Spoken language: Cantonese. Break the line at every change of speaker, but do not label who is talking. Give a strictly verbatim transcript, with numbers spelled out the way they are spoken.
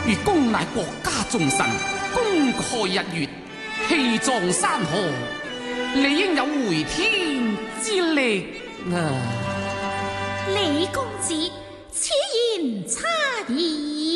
如公乃國家重臣，功蓋日月，氣壯山河，理應有回天之力啊！
李公子，此言差矣。